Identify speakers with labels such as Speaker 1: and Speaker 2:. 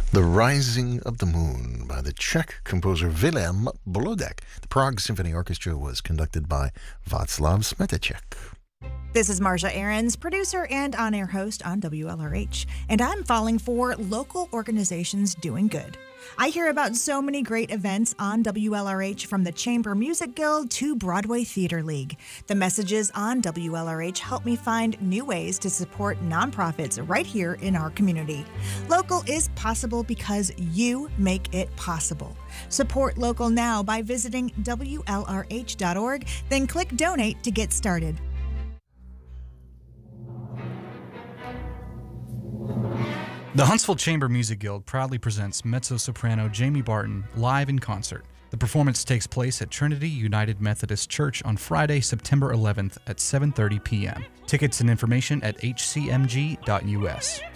Speaker 1: The Rising of the Moon by the Czech composer Willem Bolodek. The Prague Symphony Orchestra was conducted by Václav Smetacek.
Speaker 2: This is Marcia Ahrens, producer and on-air host on WLRH, and I'm falling for local organizations doing good. I hear about so many great events on WLRH, from the Chamber Music Guild to Broadway Theater League. The messages on WLRH help me find new ways to support nonprofits right here in our community. Local is possible because you make it possible. Support local now by visiting WLRH.org, then click Donate to get started.
Speaker 3: The Huntsville Chamber Music Guild proudly presents mezzo-soprano Jamie Barton live in concert. The performance takes place at Trinity United Methodist Church on Friday, September 11th at 7:30 p.m. Tickets and information at hcmg.us.